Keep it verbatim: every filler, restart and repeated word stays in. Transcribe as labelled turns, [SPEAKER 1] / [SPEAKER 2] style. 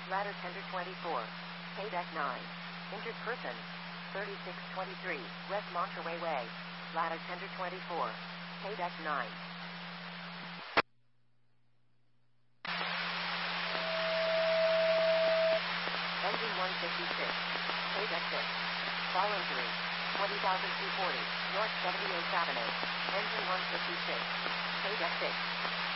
[SPEAKER 1] Ladder tender twenty-four. Pay deck nine. Injured person. thirty-six twenty-three, West Monterey Way. Ladder tender twenty-four. Pay deck nine. Engine one fifty-six. Pay deck six. Fall injury. twenty thousand two hundred forty, North seventy-eighth Avenue. Engine one fifty-six. Pay deck six.